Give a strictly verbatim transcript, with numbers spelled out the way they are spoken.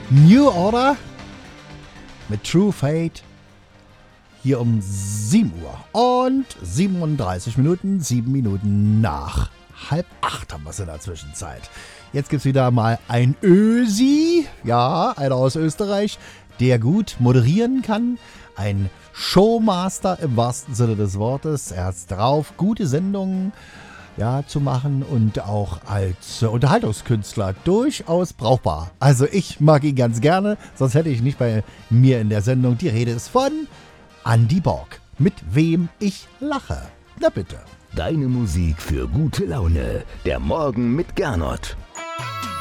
New Order mit True Fate hier um sieben Uhr und siebenunddreißig Minuten, sieben Minuten nach halb acht haben wir es in der Zwischenzeit. Jetzt gibt es wieder mal ein Ösi, ja, einer aus Österreich, der gut moderieren kann, ein Showmaster im wahrsten Sinne des Wortes. Er hat es drauf, gute Sendungen ja, zu machen und auch als äh, Unterhaltungskünstler durchaus brauchbar. Also ich mag ihn ganz gerne, sonst hätte ich nicht bei mir in der Sendung. Die Rede ist von Andy Borg, mit wem ich lache. Na bitte. Deine Musik für gute Laune. Der Morgen mit Gernot.